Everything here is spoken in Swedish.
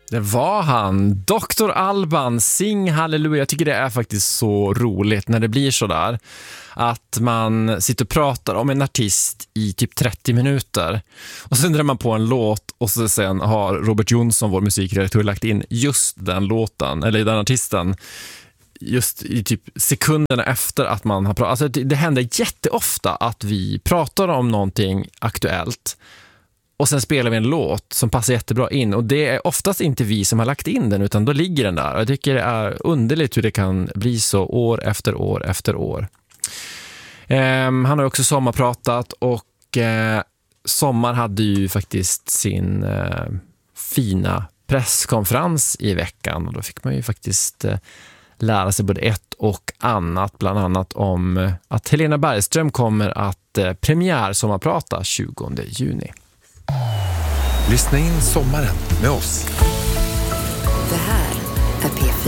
Det var han, Dr. Alban, Sing Halleluja. Jag tycker det är faktiskt så roligt när det blir så där. Att man sitter och pratar om en artist i typ 30 minuter. Och sen drar man på en låt och så sen har Robert Jonsson, vår musikredaktör, lagt in just den låten, eller den artisten, just i typ sekunderna efter att man har pratat. Alltså det händer jätteofta att vi pratar om någonting aktuellt och sen spelar vi en låt som passar jättebra in. Och det är oftast inte vi som har lagt in den, utan då ligger den där. Jag tycker det är underligt hur det kan bli så år efter år efter år. Han har också sommarpratat och Sommar hade ju faktiskt sin fina presskonferens i veckan. Och då fick man ju faktiskt lära sig både ett och annat. Bland annat om att Helena Bergström kommer att premiär sommarprata 20 juni. Lyssna in sommaren med oss.